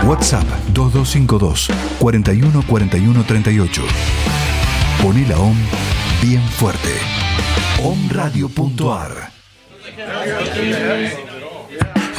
WhatsApp 2252 41 41 38. Poné la OM bien fuerte. omradio.ar.